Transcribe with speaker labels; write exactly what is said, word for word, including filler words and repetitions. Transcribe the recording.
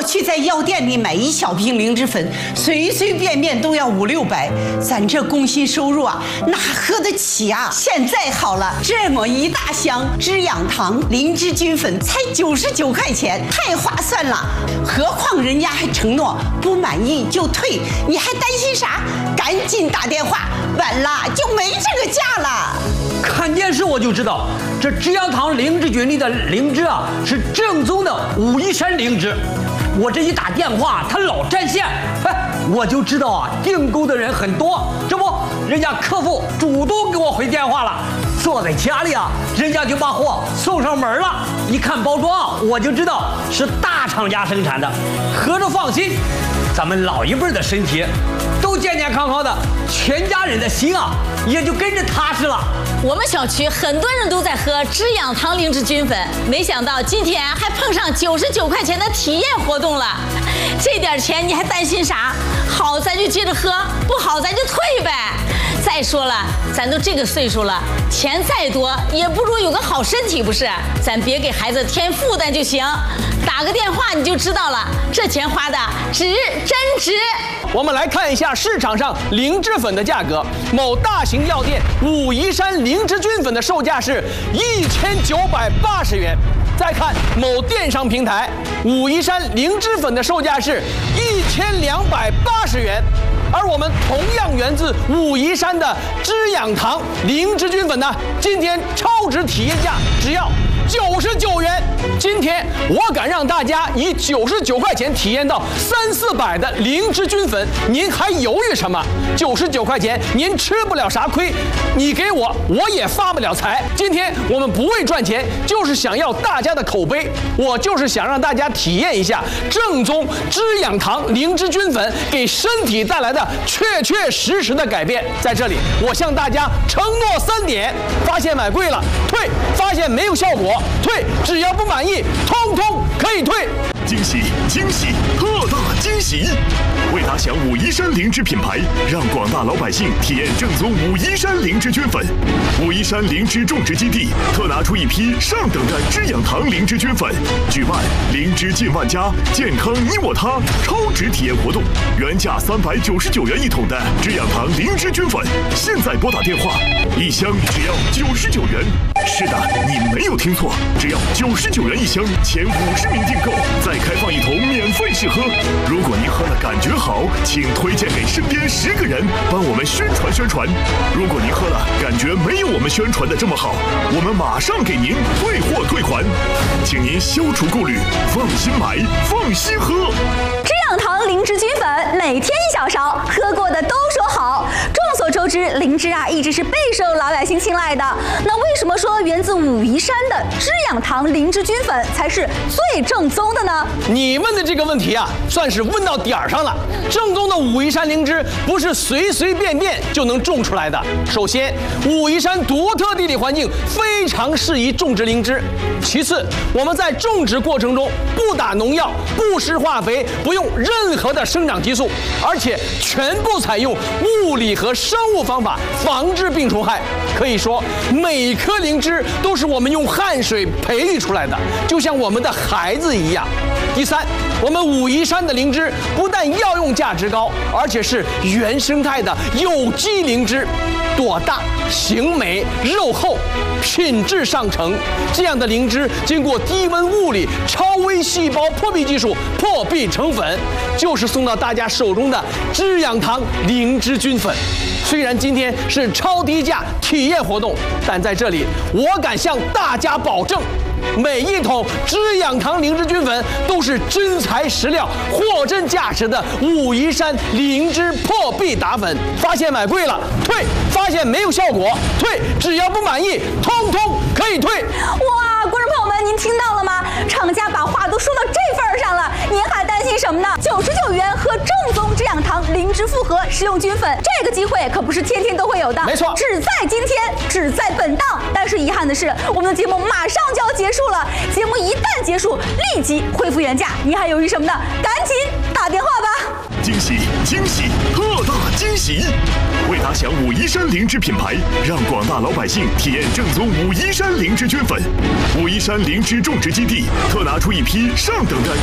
Speaker 1: 去在药店里买一小瓶灵芝粉，随随便便都要五六百，咱这工薪收入啊，哪喝得起啊？现在好了，这么一大箱滋养堂灵芝菌粉才九十九块钱，太划算了。何况人家还承诺不满意就退，你还担心啥？赶紧打电话，晚了就没这个价了。
Speaker 2: 看电视我就知道，这滋养堂灵芝菌里的灵芝啊，是正宗的武夷山灵芝。我这一打电话，他老占线，哎，我就知道啊，订购的人很多。这不，人家客服主动给我回电话了，坐在家里啊，人家就把货送上门了。一看包装，我就知道是大厂家生产的，合着放心。咱们老一辈的身体都健健康康的，全家人的心啊也就跟着踏实了。
Speaker 3: 我们小区很多人都在喝滋养堂灵芝菌粉，没想到今天还碰上九十九块钱的体验活动了。这点钱你还担心啥？好咱就接着喝，不好咱就退呗。再说了，咱都这个岁数了，钱再多也不如有个好身体，不是？咱别给孩子添负担就行。打个电话你就知道了，这钱花的值，真值。
Speaker 4: 我们来看一下市场上灵芝粉的价格，某大型药店武夷山灵芝菌粉的售价是一千九百八十元。再看某电商平台，武夷山灵芝粉的售价是一千两百八十元。而我们同样源自武夷山的滋养堂灵芝菌粉呢，今天超值体验价只要九十九元。今天我敢让大家以九十九块钱体验到三四百的灵芝菌粉，您还犹豫什么？九十九块钱您吃不了啥亏，你给我我也发不了财。今天我们不为赚钱，就是想要大家的口碑，我就是想让大家体验一下正宗滋养堂灵芝菌粉给身体带来的确确实实的改变。在这里我向大家承诺三点：发现买贵了退，发现没有效果退，只要不满意通通可以退。
Speaker 5: 惊喜惊喜特大惊喜！为打响武夷山灵芝品牌，让广大老百姓体验正宗武夷山灵芝菌粉，武夷山灵芝种植基地特拿出一批上等的滋养堂灵芝菌粉，举办灵芝进万家，健康你我他超值体验活动，原价三百九十九元一桶的滋养堂灵芝菌粉，现在拨打电话，一箱只要九十九元。是的，你没有听错，只要九十九元一箱，前五十名订购再开放一桶免费试喝。如果您喝了感觉好，请推荐给身边十个人，帮我们宣传宣传。如果您喝了感觉没有我们宣传的这么好，我们马上给您退货退款，请您消除顾虑，放心买，放心喝。
Speaker 6: 滋养堂灵芝菌粉每天一小勺，喝过的都说好。众所周知，灵芝啊一直是备受老百姓青睐的。那为什么说源自武夷山的滋养堂灵芝菌粉才是最正宗的呢？
Speaker 4: 你问的这个问题啊，算是问到点儿上了。正宗的武夷山灵芝不是随随便便就能种出来的。首先，武夷山独特地理环境非常适宜种植灵芝。其次，我们在种植过程中不打农药、不施化肥，不用任何的生长激素，而且全部采用物理和生物方法防治病虫害。可以说，每一颗灵芝都是我们用汗水培育出来的，就像我们的孩子一样。第三，我们武夷山的灵芝不但药用价值高，而且是原生态的有机灵芝，朵大、形美、肉厚，品质上乘。这样的灵芝经过低温物理、超微细胞破壁技术破壁成粉，就是送到大家手中的滋养堂灵芝菌粉。虽然今天是超低价体验活动，但在这里我敢向大家保证，每一桶滋养堂灵芝菌粉都是真材实料、货真价实的武夷山灵芝破壁打粉。发现买贵了退，发现没有效果退，只要不满意通通可以退。
Speaker 6: 哇，观众朋友们，您听到了吗？厂家把话都说到这份儿上了，您还担心什么呢？九十九元喝正宗滋养堂灵芝复合食用菌粉，这个机会可不是天天都会有的，
Speaker 4: 没错，
Speaker 6: 只在今天，只在本档。但是遗憾的是，我们的节目马上就要结束了，节目一旦结束，立即恢复原价，你还犹豫什么呢？赶紧打电话吧！
Speaker 5: 惊喜惊喜特大惊喜！为打响武夷山灵芝品牌，让广大老百姓体验正宗武夷山灵芝菌粉，武夷山灵芝种植基地特拿出一批上等的